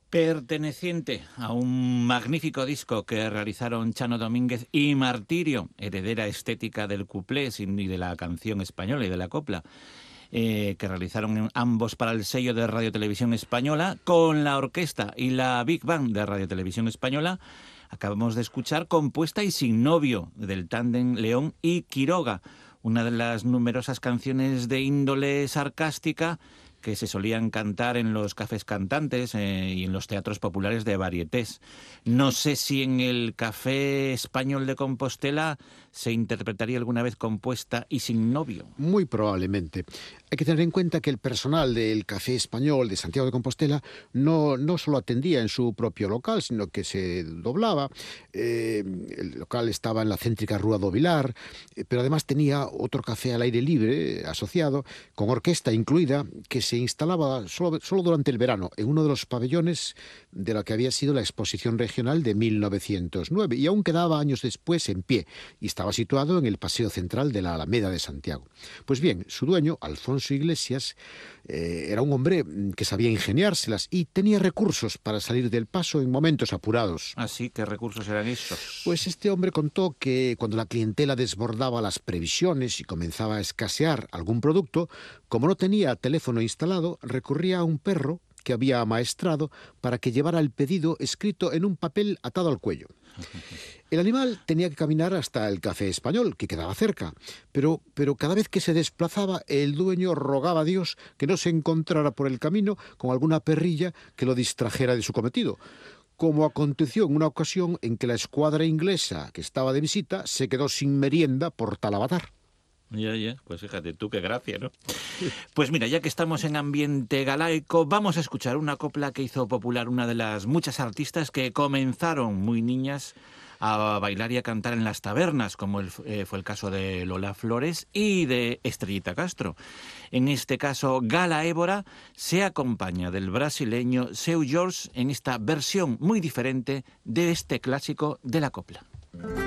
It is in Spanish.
Perteneciente a un magnífico disco que realizaron Chano Domínguez y Martirio, heredera estética del cuplé y de la canción española y de la copla, que realizaron ambos para el sello de Radio Televisión Española, con la orquesta y la Big Band de Radio Televisión Española. Acabamos de escuchar Compuesta y sin novio, del tándem León y Quiroga, una de las numerosas canciones de índole sarcástica que se solían cantar en los cafés cantantes y en los teatros populares de varietés. No sé si en el Café Español de Compostela se interpretaría alguna vez Compuesta y sin novio. Muy probablemente. Hay que tener en cuenta que el personal del Café Español de Santiago de Compostela no solo atendía en su propio local, sino que se doblaba. El local estaba en la céntrica Rúa do Vilar, pero además tenía otro café al aire libre asociado, con orquesta incluida, que se instalaba solo durante el verano en uno de los pabellones de lo que había sido la exposición regional de 1909, y aún quedaba años después en pie, y estaba situado en el paseo central de la Alameda de Santiago. Pues bien, su dueño, Alfonso Iglesias, era un hombre que sabía ingeniárselas y tenía recursos para salir del paso en momentos apurados. ¿Así? ¿Qué recursos eran esos? Pues este hombre contó que cuando la clientela desbordaba las previsiones y comenzaba a escasear algún producto, como no tenía teléfono instalado, recurría a un perro que había amaestrado para que llevara el pedido escrito en un papel atado al cuello. El animal tenía que caminar hasta el Café Español, que quedaba cerca, pero cada vez que se desplazaba, el dueño rogaba a Dios que no se encontrara por el camino con alguna perrilla que lo distrajera de su cometido, como aconteció en una ocasión en que la escuadra inglesa que estaba de visita se quedó sin merienda por tal avatar. Ya, pues fíjate tú, qué gracia, ¿no? Pues mira, ya que estamos en ambiente galaico, vamos a escuchar una copla que hizo popular una de las muchas artistas que comenzaron muy niñas a bailar y a cantar en las tabernas, como fue el caso de Lola Flores y de Estrellita Castro. En este caso, Gala Évora se acompaña del brasileño Seu Jorge en esta versión muy diferente de este clásico de la copla.